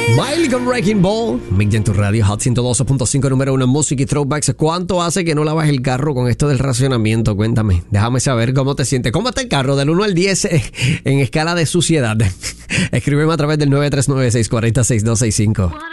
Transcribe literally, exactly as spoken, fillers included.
Miley con Wrecking Ball. Mick en tu radio, Hot ciento doce punto cinco, número uno en música y throwbacks. ¿Cuánto hace que no lavas el carro con esto del racionamiento? Cuéntame, déjame saber cómo te sientes. ¿Cómo está el carro del uno al diez en escala de suciedad? Escríbeme a través del nueve tres nueve, seis cuatro cero, seis dos seis cinco.